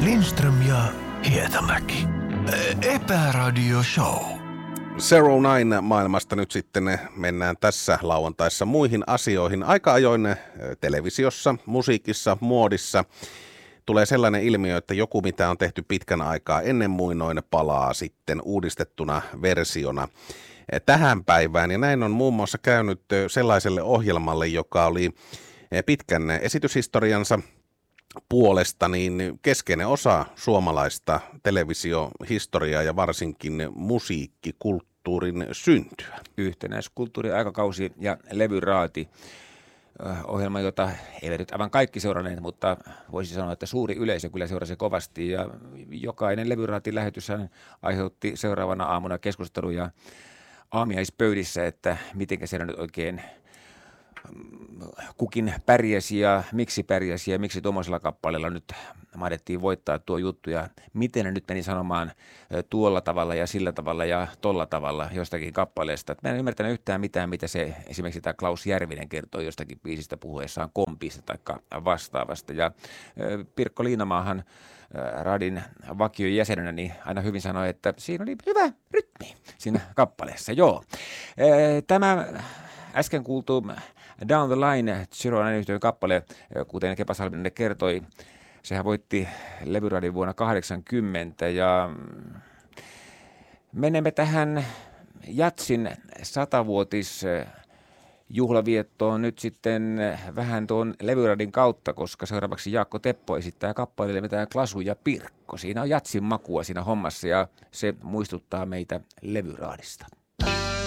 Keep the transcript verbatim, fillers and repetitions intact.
Lindström ja Hietamäki. Epäradio Show. Zero Nine maailmasta nyt sitten mennään tässä lauantaissa muihin asioihin. Aika ajoin televisiossa, musiikissa, muodissa tulee sellainen ilmiö, että joku mitä on tehty pitkän aikaa ennen muinoin palaa sitten uudistettuna versiona tähän päivään. Ja näin on muun muassa käynyt sellaiselle ohjelmalle, joka oli pitkän esityshistoriansa puolesta niin keskeinen osa suomalaista televisiohistoriaa ja varsinkin musiikkikulttuurin syntyä. Yhtenäiskulttuuri, aikakausi ja levyraati. Ohjelma, jota eivät nyt aivan kaikki seuranneet, mutta voisi sanoa, että suuri yleisö kyllä seurasi kovasti. Ja jokainen levyraatin lähetyshän aiheutti seuraavana aamuna keskusteluja aamiaispöydissä, että mitenkä siellä nyt oikein kukin pärjäsi ja miksi pärjäsi ja miksi tuommoisella kappaleella nyt mahdettiin voittaa tuo juttu ja miten ne nyt meni sanomaan tuolla tavalla ja sillä tavalla ja tolla tavalla jostakin kappaleesta. Mä en ymmärtänyt yhtään mitään, mitä se esimerkiksi tämä Klaus Järvinen kertoi jostakin biisistä puhuessaan kompista tai vastaavasta. Ja Pirkko Liinamaahan Radin vakion jäsenenä niin aina hyvin sanoi, että siinä oli hyvä rytmi siinä kappaleessa. Joo. Tämä äsken kuultu Down the Line, Zero Nine kappale, kuten Kepa Salminen kertoi, sehän voitti levyradin vuonna kahdeksankymmentä ja menemme tähän Jatsin satavuotis juhlaviettoon nyt sitten vähän tuon levyradin kautta, koska seuraavaksi Jaakko Teppo esittää kappaleelle mitään Klasu ja Pirkko. Siinä on Jatsin makua siinä hommassa ja se muistuttaa meitä levyraadista.